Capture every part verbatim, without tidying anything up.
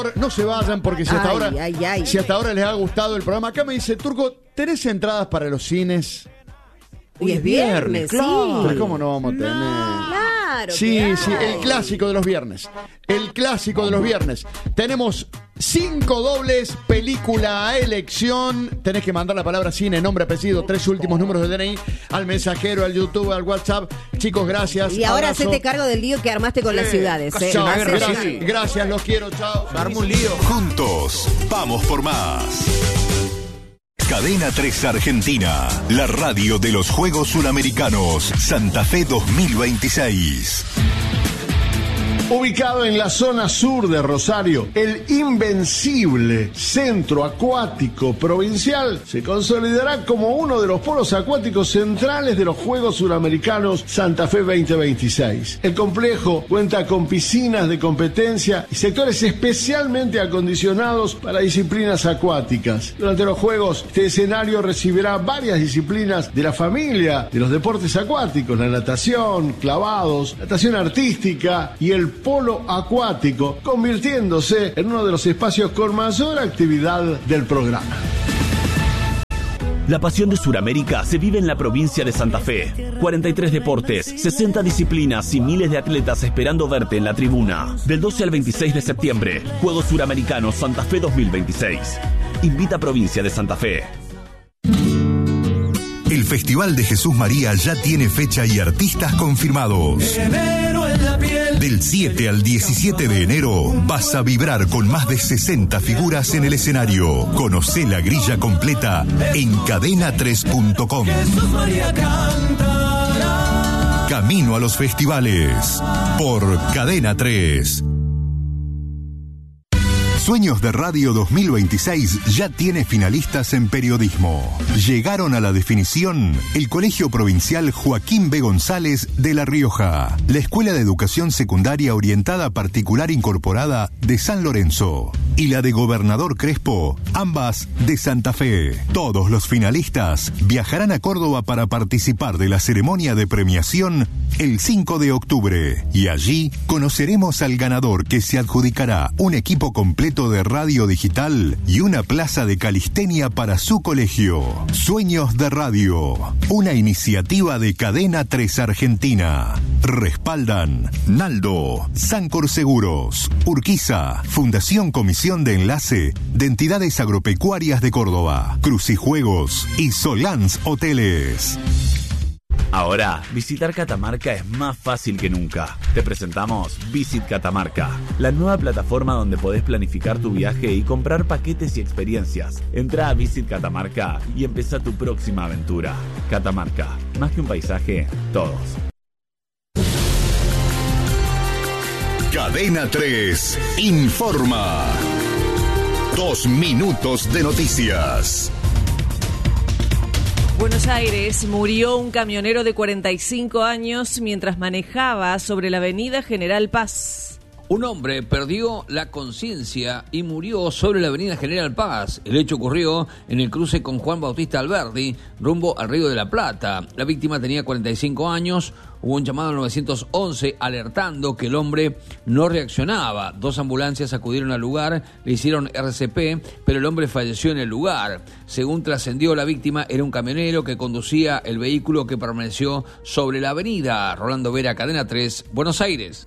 No se vayan porque si hasta, Ay, ahora, ay, ay. si hasta ahora les ha gustado el programa. Acá me dice, Turco, ¿tenés entradas para los cines? Hoy es viernes, claro. sí. ¿Cómo no vamos a tener? Claro. Sí, que sí, hay. el clásico de los viernes. El clásico de los viernes. Tenemos cinco dobles, película a elección. Tenés que mandar la palabra cine, nombre, apellido, tres últimos números de D N I al mensajero, al YouTube, al WhatsApp. Chicos, gracias. Y ahora Abrazo. hacete cargo del lío que armaste con las ciudades. ¿eh? Chao, Va a ser gracias, así. gracias, los quiero, chao. Arma un lío. Juntos, vamos por más. Cadena tres Argentina, la radio de los Juegos Suramericanos, Santa Fe dos mil veintiséis. Ubicado en la zona sur de Rosario, el invencible Centro Acuático Provincial se consolidará como uno de los polos acuáticos centrales de los Juegos Suramericanos Santa Fe veinte veintiséis. El complejo cuenta con piscinas de competencia y sectores especialmente acondicionados para disciplinas acuáticas. Durante los Juegos, este escenario recibirá varias disciplinas de la familia de los deportes acuáticos, la natación, clavados, natación artística y el polo acuático, convirtiéndose en uno de los espacios con mayor actividad del programa. La pasión de Sudamérica se vive en la provincia de Santa Fe. cuarenta y tres deportes, sesenta disciplinas y miles de atletas esperando verte en la tribuna. Del doce al veintiséis de septiembre, Juegos Suramericanos Santa Fe dos mil veintiséis. Invita a Provincia de Santa Fe. El Festival de Jesús María ya tiene fecha y artistas confirmados. Del siete al diecisiete de enero vas a vibrar con más de sesenta figuras en el escenario. Conocé la grilla completa en cadena tres punto com. Camino a los festivales por Cadena tres. Sueños de Radio dos mil veintiséis ya tiene finalistas en periodismo. Llegaron a la definición el Colegio Provincial Joaquín B. González de La Rioja, la Escuela de Educación Secundaria Orientada Particular Incorporada de San Lorenzo y la de Gobernador Crespo, ambas de Santa Fe. Todos los finalistas viajarán a Córdoba para participar de la ceremonia de premiación el cinco de octubre y allí conoceremos al ganador, que se adjudicará un equipo completo de radio digital y una plaza de calistenia para su colegio. Sueños de Radio, una iniciativa de Cadena tres Argentina. Respaldan Naldo, Sancor Seguros, Urquiza, Fundación Comisión de Enlace de Entidades Agropecuarias de Córdoba, Crucijuegos y Solans Hoteles. Ahora, visitar Catamarca es más fácil que nunca. Te presentamos Visit Catamarca, la nueva plataforma donde podés planificar tu viaje y comprar paquetes y experiencias. Entra a Visit Catamarca y empezá tu próxima aventura. Catamarca, más que un paisaje, todos. Cadena tres informa. Dos minutos de noticias. Buenos Aires, murió un camionero de cuarenta y cinco años mientras manejaba sobre la avenida General Paz. Un hombre perdió la conciencia y murió sobre la avenida General Paz. El hecho ocurrió en el cruce con Juan Bautista Alberdi, rumbo al Río de la Plata. La víctima tenía cuarenta y cinco años. Hubo un llamado al nueve once alertando que el hombre no reaccionaba. Dos ambulancias acudieron al lugar, le hicieron R C P, pero el hombre falleció en el lugar. Según trascendió, la víctima era un camionero que conducía el vehículo que permaneció sobre la avenida. Rolando Vera, Cadena tres, Buenos Aires.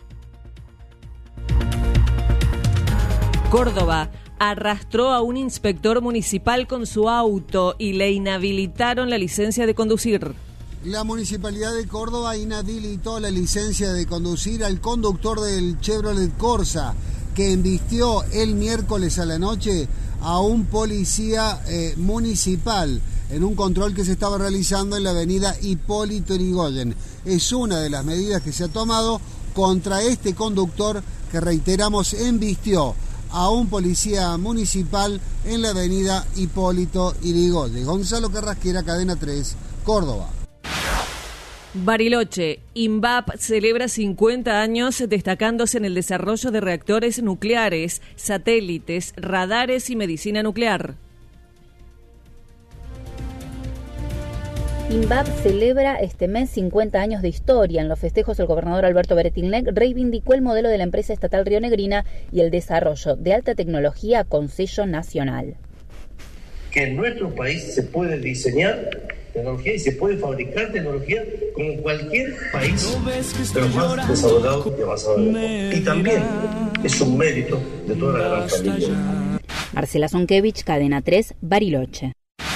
Córdoba arrastró a un inspector municipal con su auto y le inhabilitaron la licencia de conducir. La Municipalidad de Córdoba inhabilitó la licencia de conducir al conductor del Chevrolet Corsa, que embistió el miércoles a la noche a un policía eh, municipal en un control que se estaba realizando en la avenida Hipólito Yrigoyen. Es una de las medidas que se ha tomado contra este conductor que, reiteramos, embistió a un policía municipal en la avenida Hipólito Yrigoyen. Gonzalo Carrasquera, Cadena tres, Córdoba. Bariloche, INVAP celebra cincuenta años destacándose en el desarrollo de reactores nucleares, satélites, radares y medicina nuclear. INVAP celebra este mes cincuenta años de historia. En los festejos, el gobernador Alberto Beretilnec reivindicó el modelo de la empresa estatal rionegrina y el desarrollo de alta tecnología con sello nacional. Que en nuestro país se puede diseñar tecnología y se puede fabricar tecnología como cualquier país de los más desarrollados y avanzados del mundo. Y también es un mérito de toda la gran familia. Marcela Zonkevich, Cadena tres, Bariloche.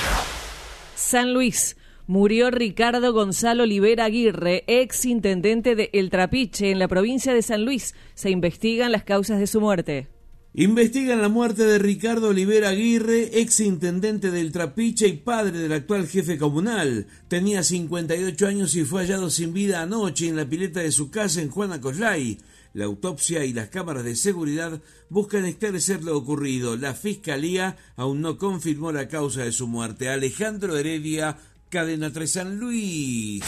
San Luis. Murió Ricardo Gonzalo Olivera Aguirre, ex intendente de El Trapiche, en la provincia de San Luis. Se investigan las causas de su muerte. Investigan la muerte de Ricardo Olivera Aguirre, ex intendente del Trapiche y padre del actual jefe comunal. Tenía cincuenta y ocho años y fue hallado sin vida anoche en la pileta de su casa en Juana Coslay. La autopsia y las cámaras de seguridad buscan esclarecer lo ocurrido. La Fiscalía aún no confirmó la causa de su muerte. Alejandro Heredia, Cadena tres San Luis.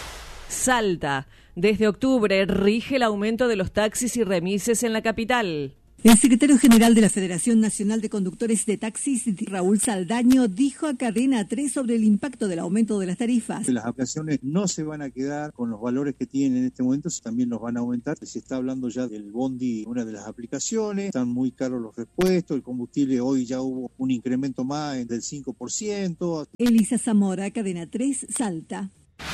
Salta. Desde octubre rige el aumento de los taxis y remises en la capital. El secretario general de la Federación Nacional de Conductores de Taxis, Raúl Saldaño, dijo a Cadena tres sobre el impacto del aumento de las tarifas. Las aplicaciones no se van a quedar con los valores que tienen en este momento, también los van a aumentar. Se está hablando ya del bondi, una de las aplicaciones, están muy caros los repuestos, el combustible hoy ya hubo un incremento más del cinco por ciento. Elisa Zamora, Cadena tres, Salta.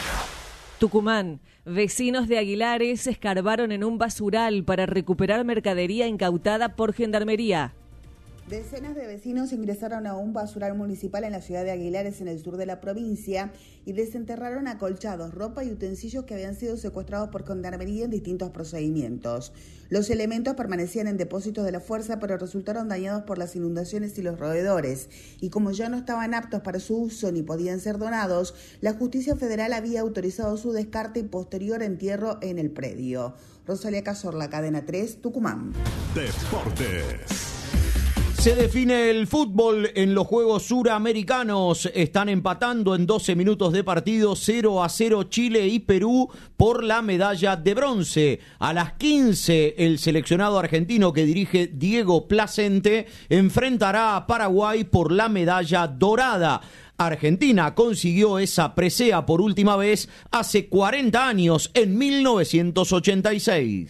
Tucumán. Vecinos de Aguilares escarbaron en un basural para recuperar mercadería incautada por Gendarmería. Decenas de vecinos ingresaron a un basural municipal en la ciudad de Aguilares, en el sur de la provincia, y desenterraron acolchados, ropa y utensilios que habían sido secuestrados por Gendarmería en distintos procedimientos. Los elementos permanecían en depósitos de la fuerza, pero resultaron dañados por las inundaciones y los roedores. Y como ya no estaban aptos para su uso ni podían ser donados, la justicia federal había autorizado su descarte y posterior entierro en el predio. Rosalia Cazorla, Cadena tres, Tucumán. Deportes. Se define el fútbol en los Juegos Suramericanos. Están empatando en doce minutos de partido, cero a cero Chile y Perú por la medalla de bronce. A las quince, el seleccionado argentino que dirige Diego Placente enfrentará a Paraguay por la medalla dorada. Argentina consiguió esa presea por última vez hace cuarenta años, en mil novecientos ochenta y seis.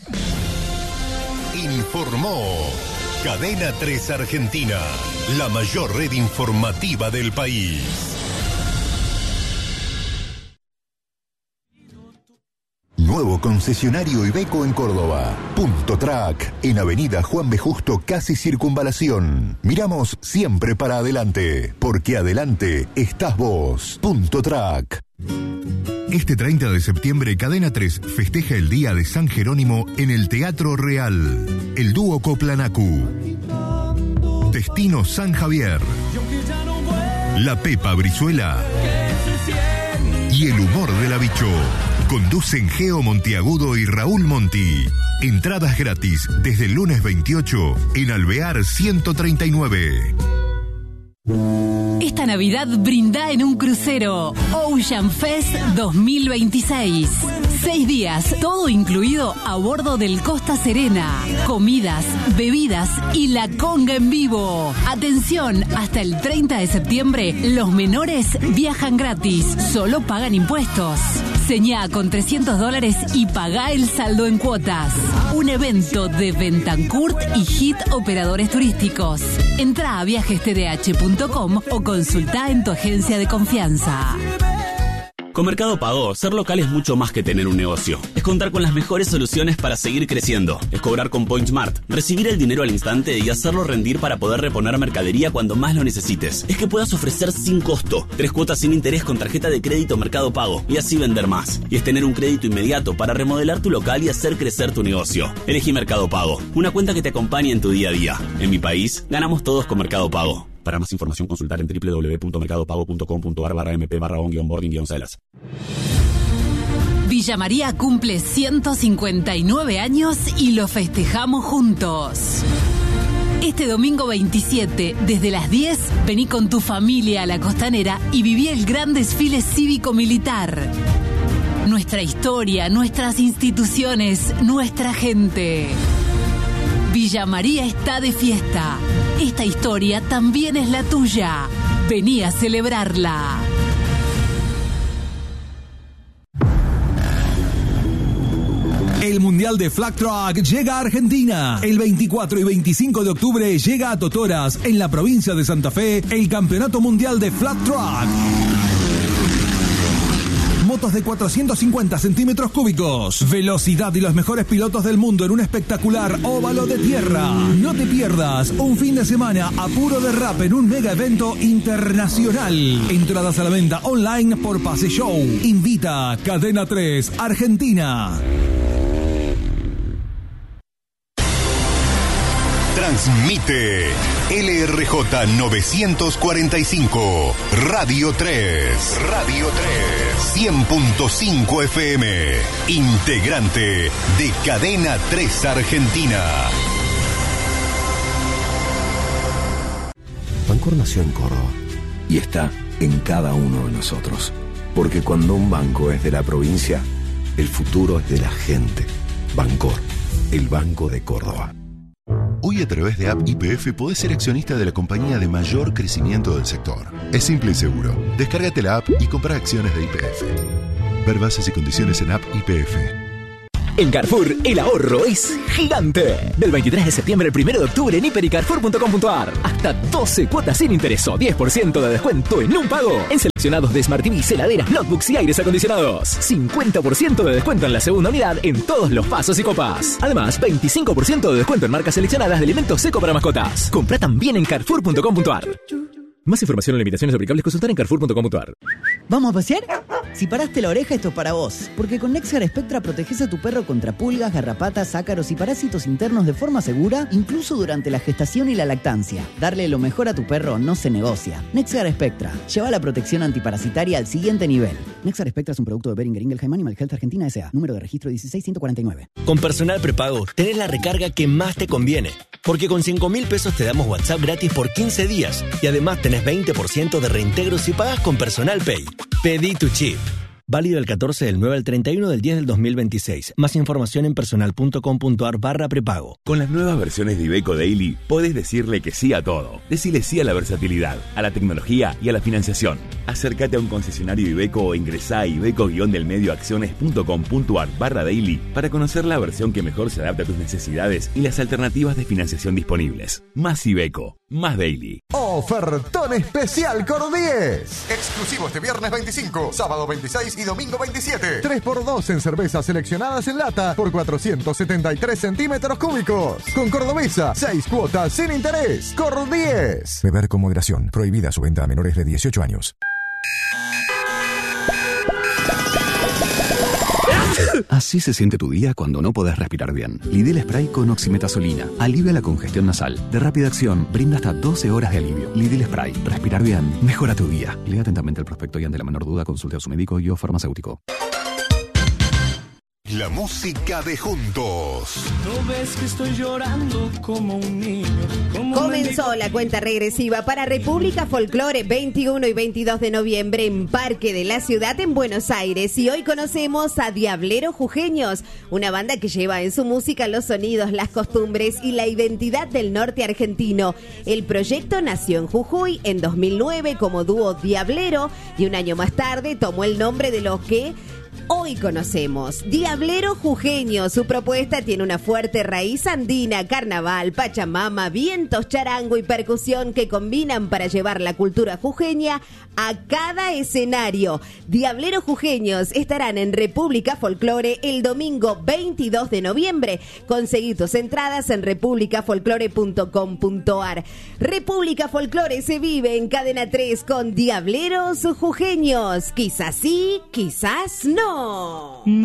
Informó Cadena tres Argentina, la mayor red informativa del país. Nuevo concesionario Iveco en Córdoba. Punto Track, en Avenida Juan B. Justo, casi Circunvalación. Miramos siempre para adelante, porque adelante estás vos. Punto Track. Este treinta de septiembre, Cadena tres festeja el Día de San Jerónimo en el Teatro Real. El dúo Coplanacu, Destino San Javier, La Pepa Brizuela y El Humor de la Bicho. Conducen Geo Montiagudo y Raúl Monti. Entradas gratis desde el lunes veintiocho en Alvear ciento treinta y nueve. Esta Navidad brinda en un crucero. Ocean Fest dos mil veintiséis. Seis días, todo incluido a bordo del Costa Serena. Comidas, bebidas y la conga en vivo. Atención, hasta el treinta de septiembre, los menores viajan gratis. Solo pagan impuestos. Señá con trescientos dólares y pagá el saldo en cuotas. Un evento de Bentancourt y Hit Operadores Turísticos. Entrá a viajes t d h punto com o consultá en tu agencia de confianza. Con Mercado Pago, ser local es mucho más que tener un negocio. Es contar con las mejores soluciones para seguir creciendo. Es cobrar con PointSmart, recibir el dinero al instante y hacerlo rendir para poder reponer mercadería cuando más lo necesites. Es que puedas ofrecer sin costo, tres cuotas sin interés con tarjeta de crédito Mercado Pago y así vender más. Y es tener un crédito inmediato para remodelar tu local y hacer crecer tu negocio. Elegí Mercado Pago, una cuenta que te acompañe en tu día a día. En mi país, ganamos todos con Mercado Pago. Para más información, consultar en doble u doble u doble u punto mercado pago punto com punto a r barra m p barra on guión boarding guión celas. Villa María cumple ciento cincuenta y nueve años y lo festejamos juntos. Este domingo veintisiete, desde las diez, vení con tu familia a la Costanera y viví el gran desfile cívico-militar. Nuestra historia, nuestras instituciones, nuestra gente. Villa María está de fiesta. Esta historia también es la tuya. Vení a celebrarla. El Mundial de Flag Track llega a Argentina. El veinticuatro y veinticinco de octubre llega a Totoras, en la provincia de Santa Fe, el Campeonato Mundial de Flag Track. Motos de cuatrocientos cincuenta centímetros cúbicos, velocidad y los mejores pilotos del mundo en un espectacular óvalo de tierra. No te pierdas un fin de semana a puro derrape en un mega evento internacional. Entradas a la venta online por Pase Show. Invita Cadena tres Argentina. Transmite L R J novecientos cuarenta y cinco, Radio tres. Radio tres. cien punto cinco F M. Integrante de Cadena tres Argentina. Bancor nació en Córdoba y está en cada uno de nosotros. Porque cuando un banco es de la provincia, el futuro es de la gente. Bancor, el Banco de Córdoba. Hoy a través de App Y P F podés ser accionista de la compañía de mayor crecimiento del sector. Es simple y seguro. Descárgate la app y comprá acciones de Y P F. Ver bases y condiciones en App Y P F. En Carrefour, el ahorro es gigante. Del veintitrés de septiembre al primero de octubre en hiper y carrefour punto com punto a r. Hasta doce cuotas sin interés o diez por ciento de descuento en un pago. En seleccionados de Smart T V, heladeras, notebooks y aires acondicionados. cincuenta por ciento de descuento en la segunda unidad en todos los vasos y copas. Además, veinticinco por ciento de descuento en marcas seleccionadas de alimentos seco para mascotas. Comprá también en carrefour punto com punto a r. Más información o limitaciones aplicables consultar en carrefour punto com punto a r. ¿Vamos a pasear? Si paraste la oreja, esto es para vos. Porque con Nexar Spectra proteges a tu perro contra pulgas, garrapatas, ácaros y parásitos internos de forma segura, incluso durante la gestación y la lactancia. Darle lo mejor a tu perro no se negocia. Nexar Spectra. Lleva la protección antiparasitaria al siguiente nivel. Nexar Spectra es un producto de Boehringer Ingelheim Animal Health Argentina S A. Número de registro dieciséis ciento cuarenta y nueve. Con Personal Prepago tenés la recarga que más te conviene. Porque con cinco mil pesos te damos WhatsApp gratis por quince días. Y además tenés veinte por ciento de reintegro si pagas con Personal Pay. Pedí tu chip. Válido del catorce del nueve al treinta y uno del diez del dos mil veintiséis. Más información en personal punto com punto a r barra prepago. Con las nuevas versiones de Iveco Daily, podés decirle que sí a todo. Decile sí a la versatilidad, a la tecnología y a la financiación. Acércate a un concesionario Iveco o ingresá a iveco-delmedioacciones punto com punto a r barra daily para conocer la versión que mejor se adapta a tus necesidades y las alternativas de financiación disponibles. Más Iveco, más Daily. Ofertón especial Cordies. Exclusivo este viernes veinticinco, sábado veintiséis y domingo veintisiete. tres por dos en cervezas seleccionadas en lata por cuatrocientos setenta y tres centímetros cúbicos. Con Cordobesa, seis cuotas sin interés. Cordies. Beber con moderación. Prohibida su venta a menores de dieciocho años. Así se siente tu día cuando no podés respirar bien. Lidl Spray con oximetazolina. Alivia la congestión nasal. De rápida acción, brinda hasta doce horas de alivio. Lidl Spray. Respirar bien. Mejora tu día. Lea atentamente el prospecto y ante la menor duda consulte a su médico y o farmacéutico. La música de Juntos. No ves que estoy llorando como un niño. Como Comenzó la cuenta regresiva para República Folklore veintiuno y veintidós de noviembre en Parque de la Ciudad en Buenos Aires. Y hoy conocemos a Diablero Jujeños, una banda que lleva en su música los sonidos, las costumbres y la identidad del norte argentino. El proyecto nació en Jujuy en dos mil nueve como dúo Diablero y un año más tarde tomó el nombre de lo que hoy conocemos, Diablero Jujeño. Su propuesta tiene una fuerte raíz andina, carnaval, pachamama, vientos, charango y percusión que combinan para llevar la cultura jujeña a cada escenario. Diablero Jujeños estarán en República Folklore el domingo veintidós de noviembre. Conseguí tus entradas en república folklore punto com punto a r. República Folklore se vive en Cadena tres con Diableros Jujeños. Quizás sí, quizás no.